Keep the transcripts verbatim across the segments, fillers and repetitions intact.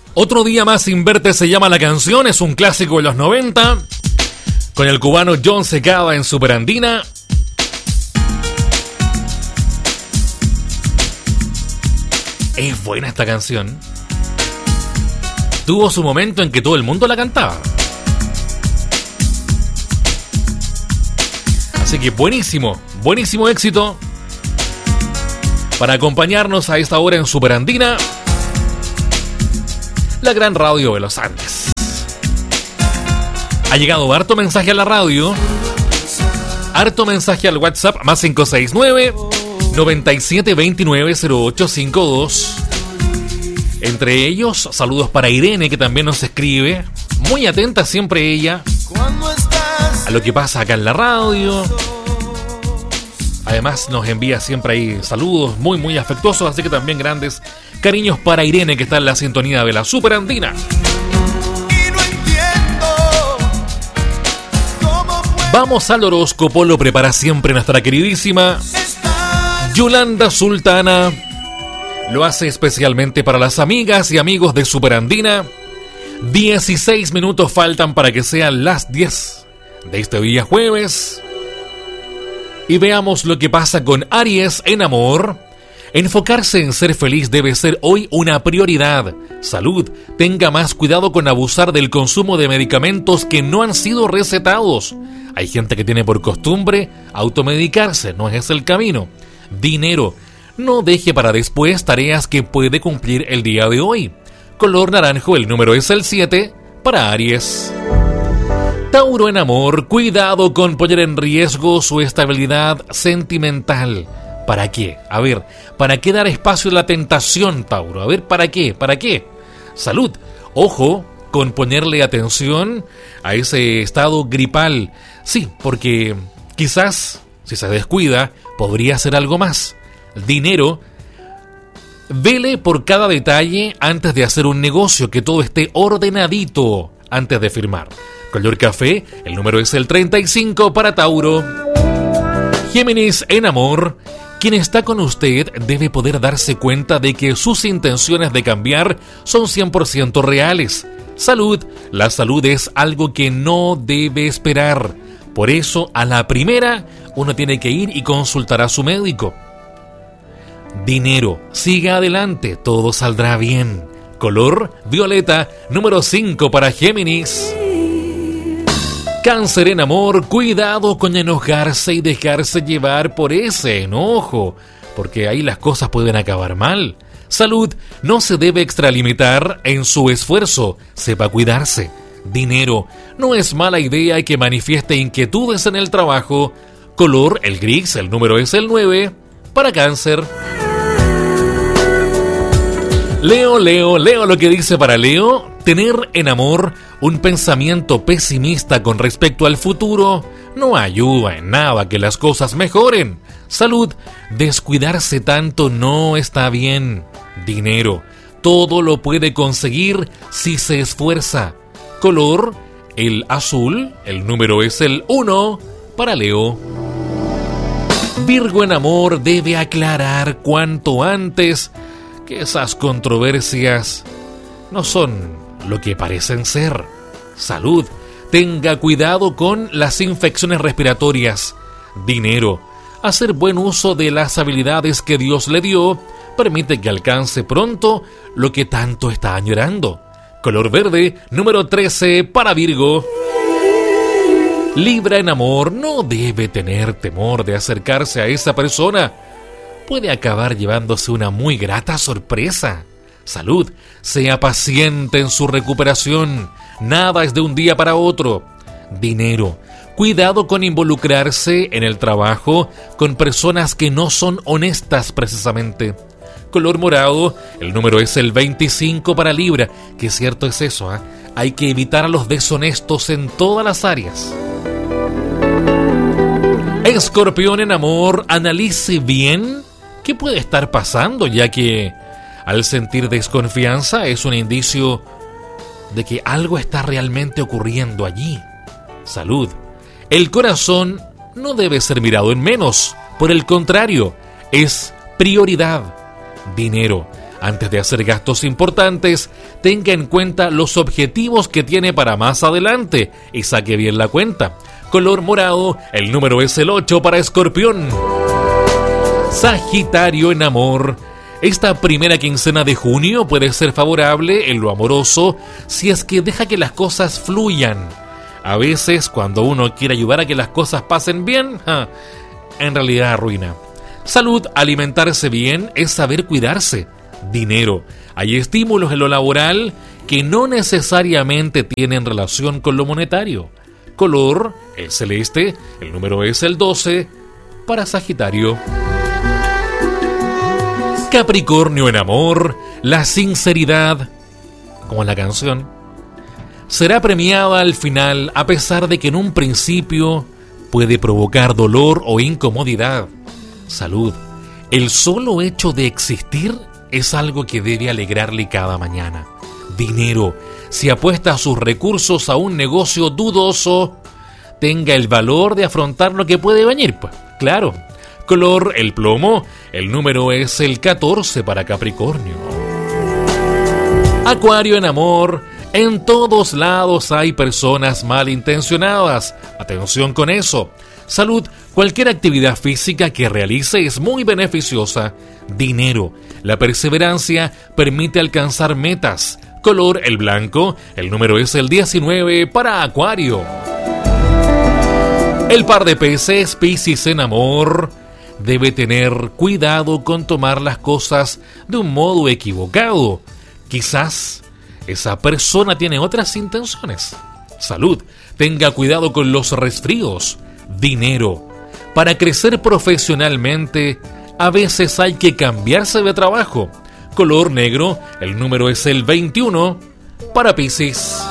Otro día más sin verte se llama la canción, es un clásico de los noventa, con el cubano John Secada en Superandina. Es buena esta canción. Tuvo su momento en que todo el mundo la cantaba. Así que buenísimo, buenísimo éxito para acompañarnos a esta hora en Superandina, la gran radio de los Andes. Ha llegado harto mensaje a la radio, harto mensaje al WhatsApp, más cinco seis nueve, noventa y siete veintinueve, cero ocho cincuenta y dos. Entre ellos, saludos para Irene, que también nos escribe, muy atenta siempre ella a lo que pasa acá en la radio. Además nos envía siempre ahí saludos muy muy afectuosos, así que también grandes cariños para Irene, que está en la sintonía de la Superandina. Vamos al horóscopo, lo prepara siempre nuestra queridísima Yolanda Sultana. Lo hace especialmente para las amigas y amigos de Superandina. dieciséis minutos faltan para que sean las diez de este día jueves. Y veamos lo que pasa con Aries en amor. Enfocarse en ser feliz debe ser hoy una prioridad. Salud, tenga más cuidado con abusar del consumo de medicamentos que no han sido recetados. Hay gente que tiene por costumbre automedicarse, no es el camino. Dinero, no deje para después tareas que puede cumplir el día de hoy. Color naranjo, el número es el siete para Aries. Tauro en amor, cuidado con poner en riesgo su estabilidad sentimental. ¿Para qué? A ver, ¿para qué dar espacio a la tentación, Tauro? A ver, ¿para qué? ¿Para qué? Salud, ojo con ponerle atención a ese estado gripal. Sí, porque quizás, si se descuida, podría ser algo más. Dinero, vele por cada detalle antes de hacer un negocio, que todo esté ordenadito antes de firmar. Color café, el número es el treinta y cinco para Tauro. Géminis en amor, quien está con usted debe poder darse cuenta de que sus intenciones de cambiar son cien por ciento reales. Salud, la salud es algo que no debe esperar. Por eso, a la primera, uno tiene que ir y consultar a su médico. Dinero, siga adelante, todo saldrá bien. Color violeta, número cinco para Géminis. Cáncer en amor, cuidado con enojarse y dejarse llevar por ese enojo, porque ahí las cosas pueden acabar mal. Salud, no se debe extralimitar en su esfuerzo, sepa cuidarse. Dinero, no es mala idea que manifieste inquietudes en el trabajo. Color el gris, el número es el nueve para Cáncer. Leo, Leo, Leo, lo que dice para Leo: tener en amor un pensamiento pesimista con respecto al futuro no ayuda en nada a que las cosas mejoren. Salud, descuidarse tanto no está bien. Dinero, todo lo puede conseguir si se esfuerza. Color el azul, el número es el uno para Leo. Virgo en amor, debe aclarar cuanto antes que esas controversias no son lo que parecen ser. Salud, tenga cuidado con las infecciones respiratorias. Dinero, hacer buen uso de las habilidades que Dios le dio permite que alcance pronto lo que tanto está añorando. Color verde, número trece para Virgo. Libra en amor, no debe tener temor de acercarse a esa persona. Puede acabar llevándose una muy grata sorpresa. Salud, sea paciente en su recuperación. Nada es de un día para otro. Dinero, cuidado con involucrarse en el trabajo con personas que no son honestas precisamente. Color morado, el número es el veinticinco para Libra. Qué cierto es eso, ¿eh? Hay que evitar a los deshonestos en todas las áreas. Escorpión en amor, analice bien qué puede estar pasando, ya que al sentir desconfianza es un indicio de que algo está realmente ocurriendo allí. Salud, el corazón no debe ser mirado en menos, por el contrario, es prioridad. Dinero, Antes de hacer gastos importantes, tenga en cuenta los objetivos que tiene para más adelante y saque bien la cuenta. Color morado, el número es el ocho para Escorpión. Sagitario en amor. Esta primera quincena de junio puede ser favorable en lo amoroso si es que deja que las cosas fluyan. A veces, cuando uno quiere ayudar a que las cosas pasen bien, ja, en realidad arruina. Salud, alimentarse bien es saber cuidarse. Dinero, hay estímulos en lo laboral que no necesariamente tienen relación con lo monetario. Color, el celeste, el número es el doce para Sagitario. Capricornio en amor, la sinceridad, como en la canción, será premiada al final a pesar de que en un principio puede provocar dolor o incomodidad. Salud, el solo hecho de existir es algo que debe alegrarle cada mañana. Dinero, si apuesta sus recursos a un negocio dudoso, tenga el valor de afrontar lo que puede venir, pues, claro. Color, el plomo, el número es el catorce para Capricornio. Acuario en amor, en todos lados hay personas malintencionadas. Atención con eso. Salud, cualquier actividad física que realice es muy beneficiosa. Dinero, la perseverancia permite alcanzar metas. Color, el blanco, el número es el diecinueve para Acuario. El par de peces, Piscis en amor, debe tener cuidado con tomar las cosas de un modo equivocado. Quizás esa persona tiene otras intenciones. Salud, tenga cuidado con los resfríos. Dinero, para crecer profesionalmente, a veces hay que cambiarse de trabajo. Color negro, el número es el veintiuno para Piscis.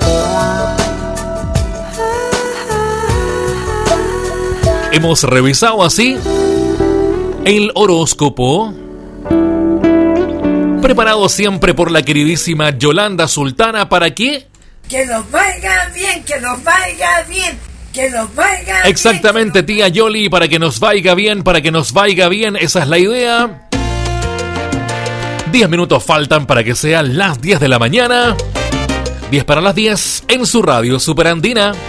Hemos revisado así el horóscopo, preparado siempre por la queridísima Yolanda Sultana. ¿Para qué? Que nos vaya bien, que nos vaya bien, que nos vaya bien. Exactamente, tía Yoli, para que nos vaya bien, para que nos vaya bien, esa es la idea. Diez minutos faltan para que sean las diez de la mañana. Diez para las diez en su radio Superandina.